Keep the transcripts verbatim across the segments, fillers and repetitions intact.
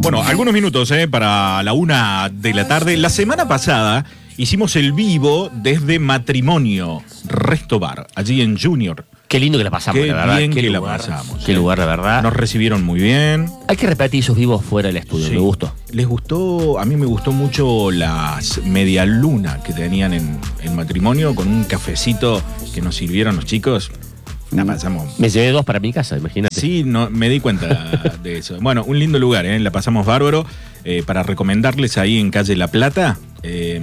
Bueno, algunos minutos eh, para la una de la tarde. La semana pasada hicimos el vivo desde Matrimonio Resto Bar, allí en Junior. Qué lindo que la pasamos, Qué la verdad. bien Qué que lugar, la pasamos. Qué eh. lugar, la verdad. Nos recibieron muy bien. Hay que repetir esos vivos fuera del estudio, Sí. me gustó. Les gustó, a mí me gustó mucho las medialunas que tenían en, en Matrimonio con un cafecito que nos sirvieron los chicos. La pasamos. Me llevé dos para mi casa, imagínate. Sí, no, me di cuenta de eso. Bueno, un lindo lugar, ¿eh? La pasamos bárbaro. Eh, para recomendarles ahí en calle La Plata, eh,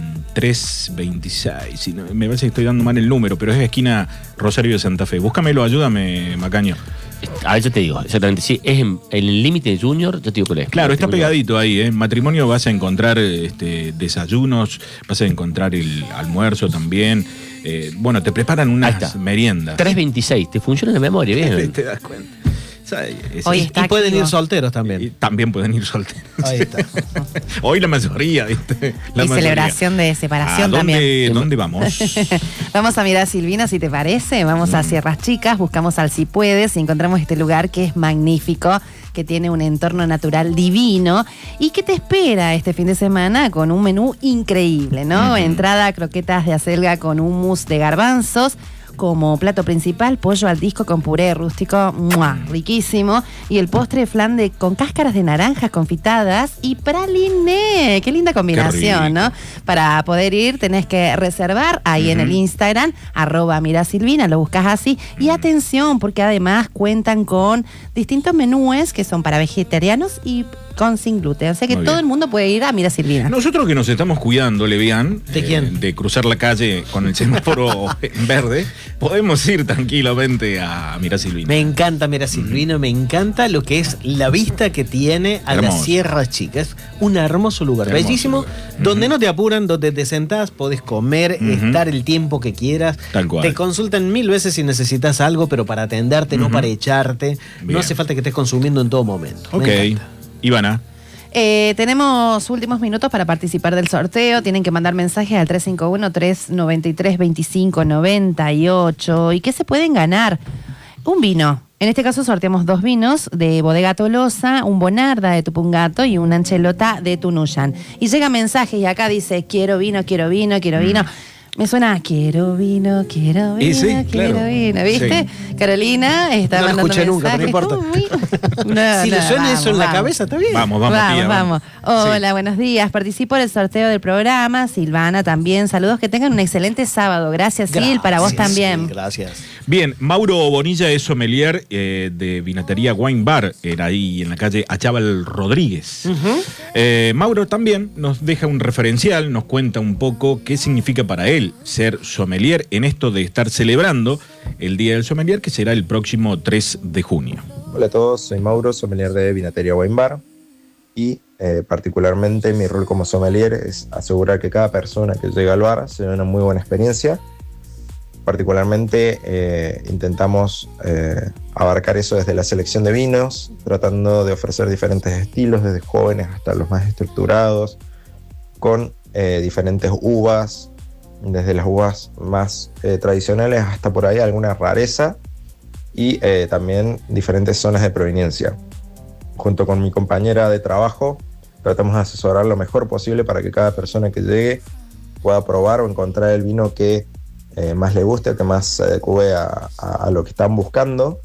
tres veintiséis. Si no, me parece que estoy dando mal el número, pero es esquina Rosario de Santa Fe. Búscamelo, ayúdame, Macaño. A ver, yo te digo, exactamente. Sí, es en, en el límite de Junior, yo te digo que es. Claro, está pegadito ahí, ¿eh? En Matrimonio vas a encontrar este, desayunos, vas a encontrar el almuerzo también. Eh, bueno, te preparan unas meriendas. tres veintiséis, te funciona la memoria, bien. Te, te das cuenta. Es, Hoy es, está y pueden activo. Ir solteros también. Y también pueden ir solteros. Ahí está. Hoy la mayoría, ¿viste? La y mayoría. Celebración de separación ¿A dónde, también. ¿Dónde vamos? Vamos a mirar Silvina, si te parece. Vamos mm. a Sierras Chicas, buscamos al Si Puedes y encontramos este lugar que es magnífico, que tiene un entorno natural divino y que te espera este fin de semana con un menú increíble, ¿no? Uh-huh. Entrada, croquetas de acelga con hummus de garbanzos. Como plato principal, pollo al disco con puré rústico, ¡mua!, riquísimo. Y el postre flan de, con cáscaras de naranjas confitadas y praliné. Qué linda combinación, ¿no? Para poder ir tenés que reservar ahí uh-huh. en el Instagram, arroba mirasilvina, lo buscas así. Y atención, porque además cuentan con distintos menúes que son para vegetarianos y con sin gluten. O sea que Muy todo bien. El mundo puede ir a Mira Silvina. Nosotros que nos estamos cuidando, Levian, ¿de eh, quién? De cruzar la calle con el semáforo en verde, podemos ir tranquilamente a Mira Silvina. Me encanta Mira Silvina, mm. me encanta lo que es la vista que tiene a Hermoso. Las Sierras Chicas. Un hermoso lugar, hermoso bellísimo, lugar. Donde uh-huh. no te apuran, donde te sentás, podés comer, uh-huh. estar el tiempo que quieras. Tal cual. Te consultan mil veces si necesitas algo, pero para atenderte, uh-huh. no para echarte. Bien. No hace falta que estés consumiendo en todo momento. Ok. Ivana. Eh, tenemos últimos minutos para participar del sorteo. Tienen que mandar mensajes al tres cinco uno, tres nueve tres, dos cinco nueve ocho. ¿Y qué se pueden ganar? Un vino. En este caso sorteamos dos vinos de Bodega Tolosa, un Bonarda de Tupungato y una Anchelota de Tunuyán. Y llega mensaje y acá dice, quiero vino, quiero vino, quiero vino. Mm. Me suena, quiero vino, quiero vino, sí, quiero claro. vino, ¿viste? Sí. Carolina está no mandando mensajes. No lo escuché nunca, pero no importa. no, si no, le suena vamos, eso en vamos. La cabeza, está bien. Vamos, vamos, vamos, tía, vamos. vamos. Hola, sí. Buenos días. Participo en el sorteo del programa. Silvana también. Saludos, que tengan un excelente sábado. Gracias, gracias Sil, para vos también. Sí, gracias. Bien, Mauro Bonilla es sommelier eh, de Vinatería Wine Bar, era ahí en la calle Achával Rodríguez. Uh-huh. eh, Mauro también nos deja un referencial, nos cuenta un poco qué significa para él ser sommelier en esto de estar celebrando el Día del Sommelier, que será el próximo tres de junio. Hola a todos, soy Mauro, sommelier de Vinatería Wine Bar, y eh, particularmente mi rol como sommelier es asegurar que cada persona que llega al bar se dé una muy buena experiencia. Particularmente eh, intentamos eh, abarcar eso desde la selección de vinos, tratando de ofrecer diferentes estilos, desde jóvenes hasta los más estructurados, con eh, diferentes uvas, desde las uvas más eh, tradicionales hasta por ahí alguna rareza, y eh, también diferentes zonas de proveniencia. Junto con mi compañera de trabajo, tratamos de asesorar lo mejor posible para que cada persona que llegue pueda probar o encontrar el vino que Eh, más le guste, que más se adecue a, a, a lo que están buscando.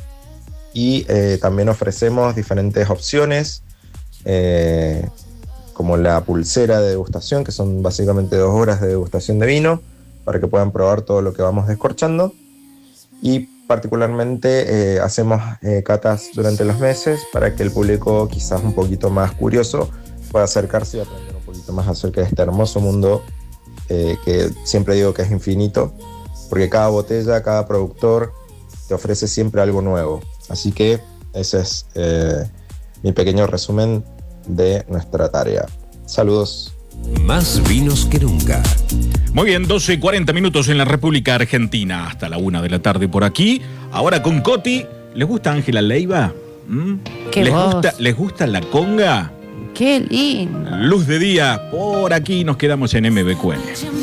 Y eh, también ofrecemos diferentes opciones, eh, como la pulsera de degustación, que son básicamente dos horas de degustación de vino, para que puedan probar todo lo que vamos descorchando. Y particularmente eh, hacemos eh, catas durante los meses, para que el público, quizás un poquito más curioso, pueda acercarse y aprender un poquito más acerca de este hermoso mundo Eh, que siempre digo que es infinito, porque cada botella, cada productor te ofrece siempre algo nuevo. Así que ese es eh, mi pequeño resumen de nuestra tarea. Saludos. Más vinos que nunca. Muy bien, doce y cuarenta minutos en la República Argentina, hasta la una de la tarde por aquí. Ahora con Coti. ¿Les gusta Ángela Leiva? ¿Mm? ¿Qué ¿Les voz? gusta, ¿Les gusta la conga? Qué lindo. Luz de día, por aquí nos quedamos en M B Q N.